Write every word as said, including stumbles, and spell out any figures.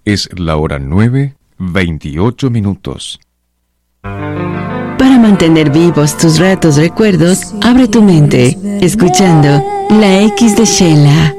Es la hora nueve, veintiocho minutos. Para mantener vivos tus ratos recuerdos, abre tu mente, escuchando La X de Sheila.